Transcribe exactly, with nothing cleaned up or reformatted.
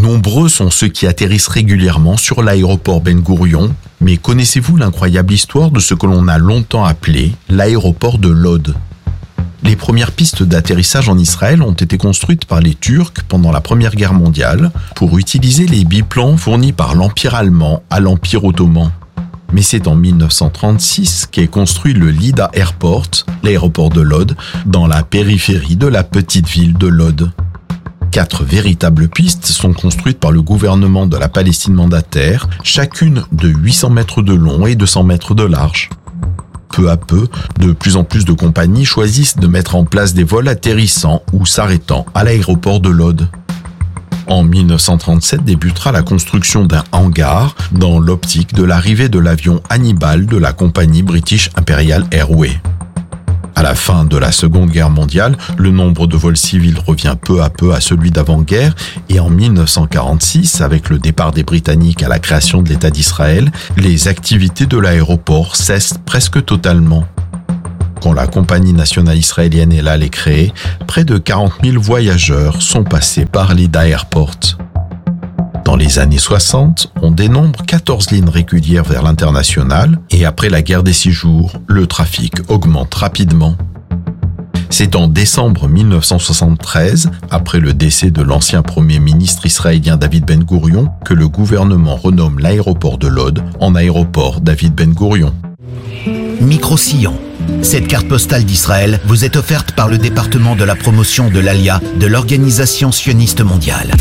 Nombreux sont ceux qui atterrissent régulièrement sur l'aéroport Ben Gourion, mais connaissez-vous l'incroyable histoire de ce que l'on a longtemps appelé l'aéroport de Lod ? Les premières pistes d'atterrissage en Israël ont été construites par les Turcs pendant la Première Guerre mondiale pour utiliser les biplans fournis par l'Empire allemand à l'Empire ottoman. Mais c'est en mille neuf cent trente-six qu'est construit le Lida Airport, l'aéroport de Lod, dans la périphérie de la petite ville de Lod. Quatre véritables pistes sont construites par le gouvernement de la Palestine mandataire, chacune de huit cents mètres de long et deux cents mètres de large. Peu à peu, de plus en plus de compagnies choisissent de mettre en place des vols atterrissant ou s'arrêtant à l'aéroport de Lod. En mille neuf cent trente-sept débutera la construction d'un hangar dans l'optique de l'arrivée de l'avion Hannibal de la compagnie British Imperial Airways. À la fin de la Seconde Guerre mondiale, le nombre de vols civils revient peu à peu à celui d'avant-guerre et en mille neuf cent quarante-six, avec le départ des Britanniques à la création de l'État d'Israël, les activités de l'aéroport cessent presque totalement. Quand la compagnie nationale israélienne est là les créée, près de quarante mille voyageurs sont passés par Lida Airport. Dans les années soixante, on dénombre quatorze lignes régulières vers l'international et après la guerre des six jours, le trafic augmente rapidement. C'est en décembre mille neuf cent soixante-treize, après le décès de l'ancien premier ministre israélien David Ben Gourion, que le gouvernement renomme l'aéroport de Lod en aéroport David Ben Gourion. Micro-Sillon. Cette carte postale d'Israël vous est offerte par le département de la promotion de l'Alia de l'Organisation sioniste mondiale.